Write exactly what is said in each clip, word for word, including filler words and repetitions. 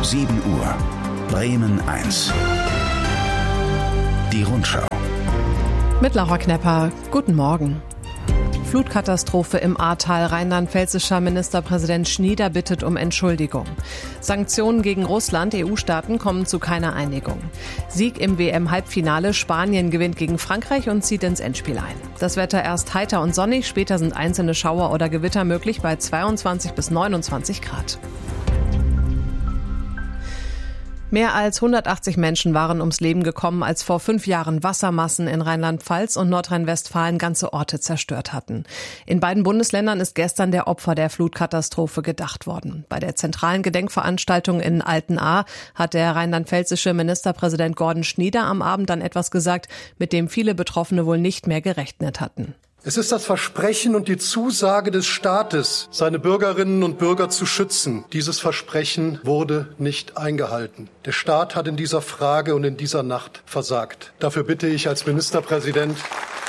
sieben Uhr. Bremen eins. Die Rundschau. Mit Laura Knepper. Guten Morgen. Flutkatastrophe im Ahrtal. Rheinland-pfälzischer Ministerpräsident Schnieder bittet um Entschuldigung. Sanktionen gegen Russland. E U-Staaten kommen zu keiner Einigung. Sieg im W M-Halbfinale. Spanien gewinnt gegen Frankreich und zieht ins Endspiel ein. Das Wetter erst heiter und sonnig. Später sind einzelne Schauer oder Gewitter möglich bei zweiundzwanzig bis neunundzwanzig Grad. Mehr als hundertachtzig Menschen waren ums Leben gekommen, als vor fünf Jahren Wassermassen in Rheinland-Pfalz und Nordrhein-Westfalen ganze Orte zerstört hatten. In beiden Bundesländern ist gestern der Opfer der Flutkatastrophe gedacht worden. Bei der zentralen Gedenkveranstaltung in Altenahr hat der rheinland-pfälzische Ministerpräsident Gordon Schnieder am Abend dann etwas gesagt, mit dem viele Betroffene wohl nicht mehr gerechnet hatten. Es ist das Versprechen und die Zusage des Staates, seine Bürgerinnen und Bürger zu schützen. Dieses Versprechen wurde nicht eingehalten. Der Staat hat in dieser Frage und in dieser Nacht versagt. Dafür bitte ich als Ministerpräsident,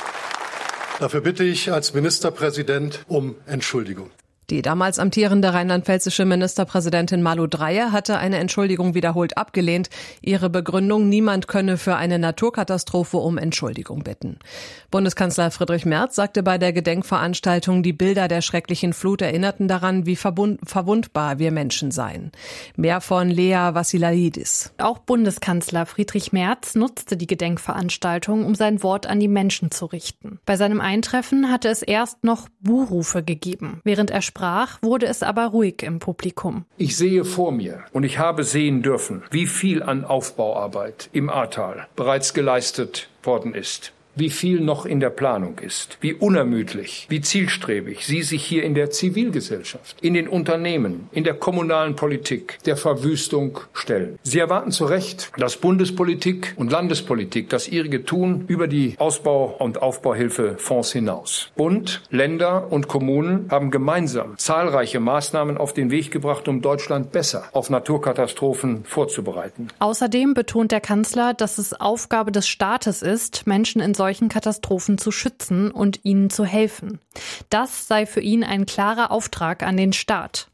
dafür bitte ich als Ministerpräsident um Entschuldigung. Die damals amtierende rheinland-pfälzische Ministerpräsidentin Malu Dreyer hatte eine Entschuldigung wiederholt abgelehnt. Ihre Begründung, niemand könne für eine Naturkatastrophe um Entschuldigung bitten. Bundeskanzler Friedrich Merz sagte bei der Gedenkveranstaltung, die Bilder der schrecklichen Flut erinnerten daran, wie verbund- verwundbar wir Menschen seien. Mehr von Lea Vassilaidis. Auch Bundeskanzler Friedrich Merz nutzte die Gedenkveranstaltung, um sein Wort an die Menschen zu richten. Bei seinem Eintreffen hatte es erst noch Buhrufe gegeben. Während er sprach, wurde es aber ruhig im Publikum. Ich sehe vor mir und ich habe sehen dürfen, wie viel an Aufbauarbeit im Ahrtal bereits geleistet worden ist. Wie viel noch in der Planung ist, wie unermüdlich, wie zielstrebig Sie sich hier in der Zivilgesellschaft, in den Unternehmen, in der kommunalen Politik der Verwüstung stellen. Sie erwarten zu Recht, dass Bundespolitik und Landespolitik das ihrige tun über die Ausbau- und Aufbauhilfefonds hinaus. Bund, Länder und Kommunen haben gemeinsam zahlreiche Maßnahmen auf den Weg gebracht, um Deutschland besser auf Naturkatastrophen vorzubereiten. Außerdem betont der Kanzler, dass es Aufgabe des Staates ist, Menschen in solchen solchen Katastrophen zu schützen und ihnen zu helfen. Das sei für ihn ein klarer Auftrag an den Staat.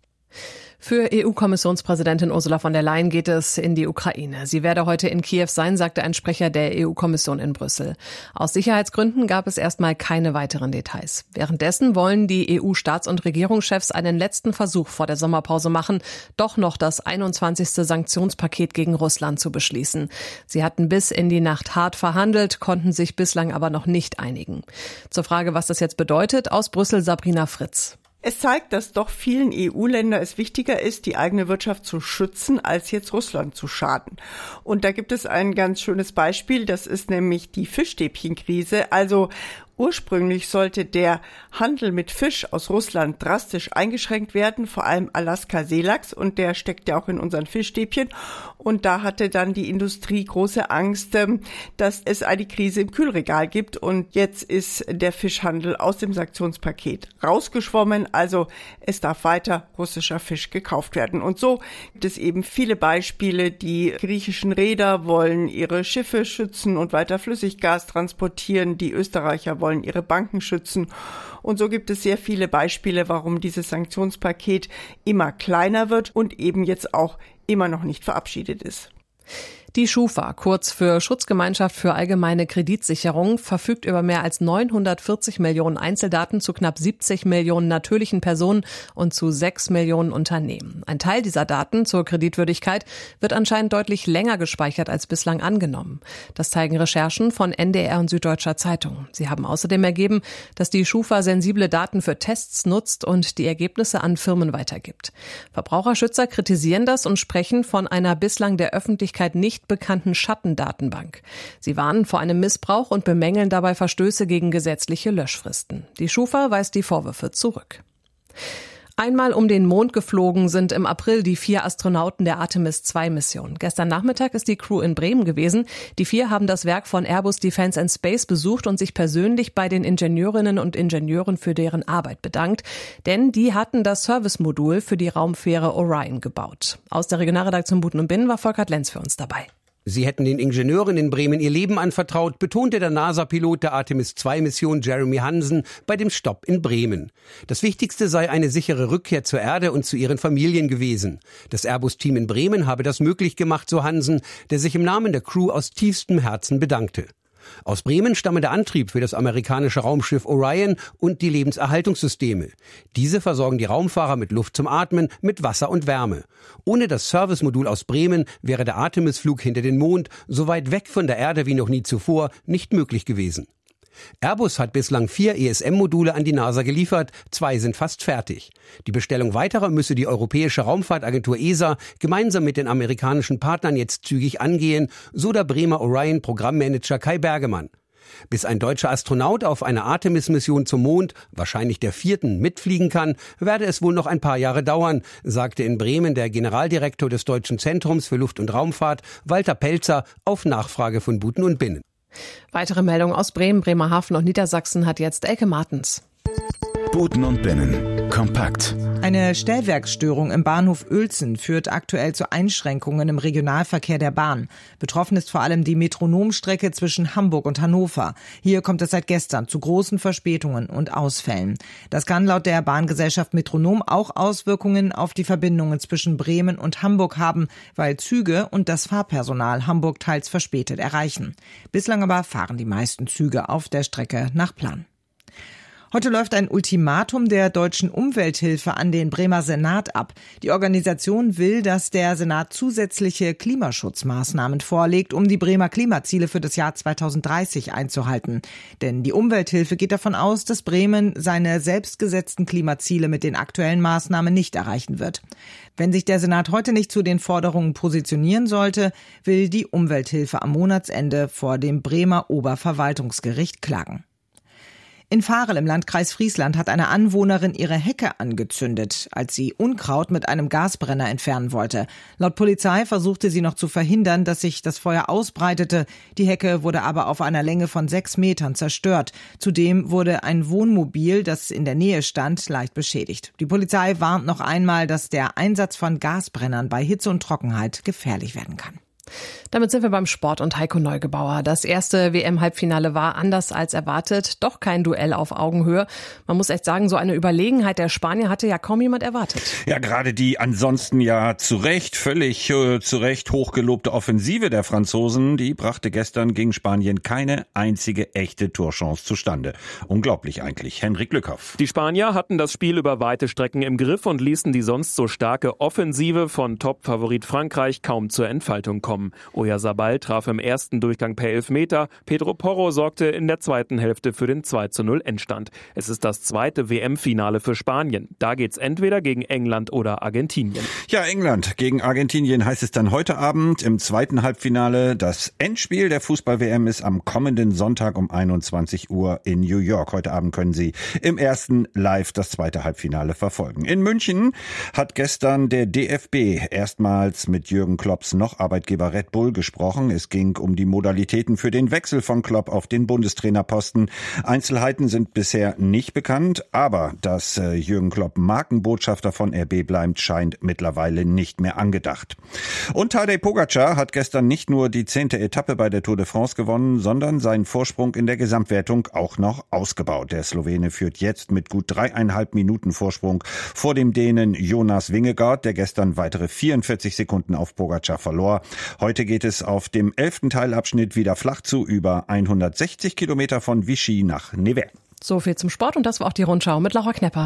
Für E U-Kommissionspräsidentin Ursula von der Leyen geht es in die Ukraine. Sie werde heute in Kiew sein, sagte ein Sprecher der E U-Kommission in Brüssel. Aus Sicherheitsgründen gab es erstmal keine weiteren Details. Währenddessen wollen die E U-Staats- und Regierungschefs einen letzten Versuch vor der Sommerpause machen, doch noch das einundzwanzigste Sanktionspaket gegen Russland zu beschließen. Sie hatten bis in die Nacht hart verhandelt, konnten sich bislang aber noch nicht einigen. Zur Frage, was das jetzt bedeutet, aus Brüssel Sabrina Fritz. Es zeigt, dass doch vielen E U-Ländern es wichtiger ist, die eigene Wirtschaft zu schützen, als jetzt Russland zu schaden. Und da gibt es ein ganz schönes Beispiel, das ist nämlich die Fischstäbchenkrise. Also ursprünglich sollte der Handel mit Fisch aus Russland drastisch eingeschränkt werden, vor allem Alaska-Seelachs, und der steckt ja auch in unseren Fischstäbchen. Und da hatte dann die Industrie große Angst, dass es eine Krise im Kühlregal gibt. Und jetzt ist der Fischhandel aus dem Sanktionspaket rausgeschwommen. Also es darf weiter russischer Fisch gekauft werden. Und so gibt es eben viele Beispiele. Die griechischen Reeder wollen ihre Schiffe schützen und weiter Flüssiggas transportieren. Die Österreicher wollen ihre Banken schützen. Und so gibt es sehr viele Beispiele, warum dieses Sanktionspaket immer kleiner wird und eben jetzt auch immer noch nicht verabschiedet ist. Die Schufa, kurz für Schutzgemeinschaft für allgemeine Kreditsicherung, verfügt über mehr als neunhundertvierzig Millionen Einzeldaten zu knapp siebzig Millionen natürlichen Personen und zu sechs Millionen Unternehmen. Ein Teil dieser Daten zur Kreditwürdigkeit wird anscheinend deutlich länger gespeichert als bislang angenommen. Das zeigen Recherchen von N D R und Süddeutscher Zeitung. Sie haben außerdem ergeben, dass die Schufa sensible Daten für Tests nutzt und die Ergebnisse an Firmen weitergibt. Verbraucherschützer kritisieren das und sprechen von einer bislang der Öffentlichkeit nicht bekannten Schattendatenbank. Sie warnen vor einem Missbrauch und bemängeln dabei Verstöße gegen gesetzliche Löschfristen. Die Schufa weist die Vorwürfe zurück. Einmal um den Mond geflogen sind im April die vier Astronauten der Artemis zwei Mission. Gestern Nachmittag ist die Crew in Bremen gewesen. Die vier haben das Werk von Airbus Defence and Space besucht und sich persönlich bei den Ingenieurinnen und Ingenieuren für deren Arbeit bedankt. Denn die hatten das Servicemodul für die Raumfähre Orion gebaut. Aus der Regionalredaktion Buten und Binnen war Volkert Lenz für uns dabei. Sie hätten den Ingenieuren in Bremen ihr Leben anvertraut, betonte der NASA-Pilot der Artemis zwei Mission Jeremy Hansen bei dem Stopp in Bremen. Das Wichtigste sei eine sichere Rückkehr zur Erde und zu ihren Familien gewesen. Das Airbus-Team in Bremen habe das möglich gemacht, so Hansen, der sich im Namen der Crew aus tiefstem Herzen bedankte. Aus Bremen stamme der Antrieb für das amerikanische Raumschiff Orion und die Lebenserhaltungssysteme. Diese versorgen die Raumfahrer mit Luft zum Atmen, mit Wasser und Wärme. Ohne das Servicemodul aus Bremen wäre der Artemis-Flug hinter den Mond, so weit weg von der Erde wie noch nie zuvor, nicht möglich gewesen. Airbus hat bislang vier E S M-Module an die NASA geliefert, zwei sind fast fertig. Die Bestellung weiterer müsse die Europäische Raumfahrtagentur E S A gemeinsam mit den amerikanischen Partnern jetzt zügig angehen, so der Bremer Orion-Programmmanager Kai Bergemann. Bis ein deutscher Astronaut auf einer Artemis-Mission zum Mond, wahrscheinlich der vierten, mitfliegen kann, werde es wohl noch ein paar Jahre dauern, sagte in Bremen der Generaldirektor des Deutschen Zentrums für Luft- und Raumfahrt, Walter Pelzer, auf Nachfrage von Buten und Binnen. Weitere Meldungen aus Bremen, Bremerhaven und Niedersachsen hat jetzt Elke Martens. Buten und Binnen. Kompakt. Eine Stellwerksstörung im Bahnhof Uelzen führt aktuell zu Einschränkungen im Regionalverkehr der Bahn. Betroffen ist vor allem die Metronomstrecke zwischen Hamburg und Hannover. Hier kommt es seit gestern zu großen Verspätungen und Ausfällen. Das kann laut der Bahngesellschaft Metronom auch Auswirkungen auf die Verbindungen zwischen Bremen und Hamburg haben, weil Züge und das Fahrpersonal Hamburg teils verspätet erreichen. Bislang aber fahren die meisten Züge auf der Strecke nach Plan. Heute läuft ein Ultimatum der deutschen Umwelthilfe an den Bremer Senat ab. Die Organisation will, dass der Senat zusätzliche Klimaschutzmaßnahmen vorlegt, um die Bremer Klimaziele für das Jahr zweitausenddreißig einzuhalten. Denn die Umwelthilfe geht davon aus, dass Bremen seine selbstgesetzten Klimaziele mit den aktuellen Maßnahmen nicht erreichen wird. Wenn sich der Senat heute nicht zu den Forderungen positionieren sollte, will die Umwelthilfe am Monatsende vor dem Bremer Oberverwaltungsgericht klagen. In Varel im Landkreis Friesland hat eine Anwohnerin ihre Hecke angezündet, als sie Unkraut mit einem Gasbrenner entfernen wollte. Laut Polizei versuchte sie noch zu verhindern, dass sich das Feuer ausbreitete. Die Hecke wurde aber auf einer Länge von sechs Metern zerstört. Zudem wurde ein Wohnmobil, das in der Nähe stand, leicht beschädigt. Die Polizei warnt noch einmal, dass der Einsatz von Gasbrennern bei Hitze und Trockenheit gefährlich werden kann. Damit sind wir beim Sport und Heiko Neugebauer. Das erste W M-Halbfinale war anders als erwartet, doch kein Duell auf Augenhöhe. Man muss echt sagen, so eine Überlegenheit der Spanier hatte ja kaum jemand erwartet. Ja, gerade die ansonsten ja zu Recht, völlig äh, zu Recht hochgelobte Offensive der Franzosen, die brachte gestern gegen Spanien keine einzige echte Torchance zustande. Unglaublich eigentlich. Henrik Glückhoff. Die Spanier hatten das Spiel über weite Strecken im Griff und ließen die sonst so starke Offensive von Top-Favorit Frankreich kaum zur Entfaltung kommen. Oyarzabal traf im ersten Durchgang per Elfmeter. Pedro Porro sorgte in der zweiten Hälfte für den zwei zu null Endstand. Es ist das zweite W M-Finale für Spanien. Da geht's entweder gegen England oder Argentinien. Ja, England gegen Argentinien heißt es dann heute Abend im zweiten Halbfinale. Das Endspiel der Fußball-W M ist am kommenden Sonntag um einundzwanzig Uhr in New York. Heute Abend können Sie im ersten live das zweite Halbfinale verfolgen. In München hat gestern der D F B erstmals mit Jürgen Klopps noch Arbeitgeber Red Bull gesprochen. Es ging um die Modalitäten für den Wechsel von Klopp auf den Bundestrainerposten. Einzelheiten sind bisher nicht bekannt, aber dass äh, Jürgen Klopp Markenbotschafter von R B bleibt, scheint mittlerweile nicht mehr angedacht. Und Tadej Pogačar hat gestern nicht nur die zehnte Etappe bei der Tour de France gewonnen, sondern seinen Vorsprung in der Gesamtwertung auch noch ausgebaut. Der Slowene führt jetzt mit gut dreieinhalb Minuten Vorsprung vor dem Dänen Jonas Vingegaard, der gestern weitere vierundvierzig Sekunden auf Pogačar verlor. Heute geht es auf dem elften Teilabschnitt wieder flach zu, über hundertsechzig Kilometer von Vichy nach Nevers. So viel zum Sport und das war auch die Rundschau mit Laura Knepper.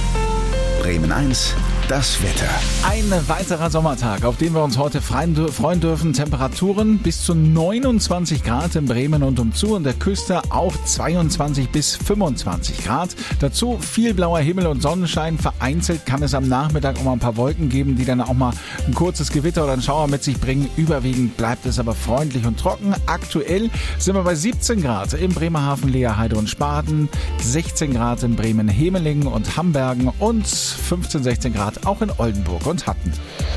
Bremen eins, das Wetter. Ein weiterer Sommertag, auf den wir uns heute freuen dürfen. Temperaturen bis zu neunundzwanzig Grad in Bremen und umzu, an der Küste auch zweiundzwanzig bis fünfundzwanzig Grad. Dazu viel blauer Himmel und Sonnenschein. Vereinzelt kann es am Nachmittag auch mal ein paar Wolken geben, die dann auch mal ein kurzes Gewitter oder einen Schauer mit sich bringen. Überwiegend bleibt es aber freundlich und trocken. Aktuell sind wir bei siebzehn Grad in Bremerhaven, Leerheide und Spaden, sechzehn Grad in Bremen-Hemelingen und Hambergen und fünfzehn, sechzehn Grad auch in Oldenburg und Hatten.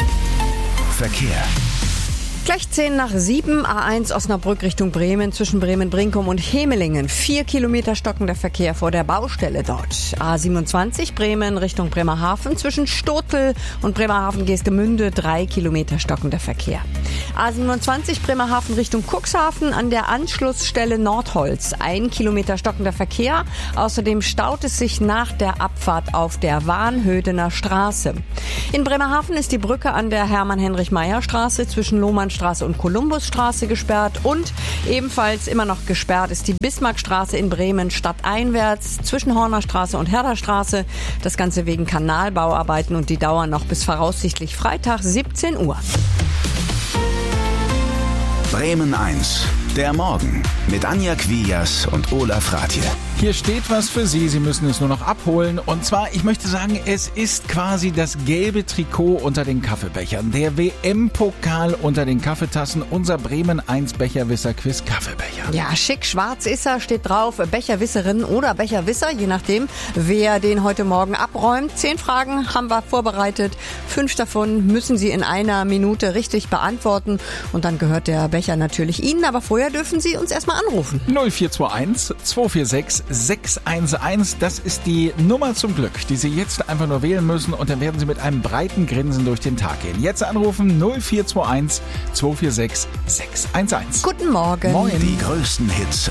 Verkehr. Gleich zehn nach sieben, A eins Osnabrück Richtung Bremen, zwischen Bremen-Brinkum und Hemelingen. Vier Kilometer stockender Verkehr vor der Baustelle dort. A siebenundzwanzig Bremen Richtung Bremerhaven, zwischen Stotel und Bremerhaven-Geestemünde, drei Kilometer stockender Verkehr. A siebenundzwanzig Bremerhaven Richtung Cuxhaven an der Anschlussstelle Nordholz. Ein Kilometer stockender Verkehr. Außerdem staut es sich nach der Abfahrt auf der Warnhödener Straße. In Bremerhaven ist die Brücke an der Hermann-Heinrich-Meyer-Straße zwischen Lohmannstraße und Kolumbusstraße gesperrt. Und ebenfalls immer noch gesperrt ist die Bismarckstraße in Bremen stadteinwärts zwischen Hornerstraße und Herderstraße. Das Ganze wegen Kanalbauarbeiten und die dauern noch bis voraussichtlich Freitag siebzehn Uhr. Bremen eins. Der Morgen mit Anja Quias und Olaf Ratje. Hier steht was für Sie, Sie müssen es nur noch abholen. Und zwar, ich möchte sagen, es ist quasi das gelbe Trikot unter den Kaffeebechern. Der W M-Pokal unter den Kaffeetassen, unser Bremen eins Becherwisser-Quiz Kaffeebecher. Ja, schick, schwarz ist er, steht drauf, Becherwisserin oder Becherwisser, je nachdem, wer den heute Morgen abräumt. Zehn Fragen haben wir vorbereitet. Fünf davon müssen Sie in einer Minute richtig beantworten. Und dann gehört der Becher natürlich Ihnen, aber vorher dürfen Sie uns erstmal anrufen. null vier zwei eins zwei vier sechs sechs eins eins, das ist die Nummer zum Glück, die Sie jetzt einfach nur wählen müssen und dann werden Sie mit einem breiten Grinsen durch den Tag gehen. Jetzt anrufen null vier zwei eins zwei vier sechs sechs eins eins. Guten Morgen. Moin. Die größten Hits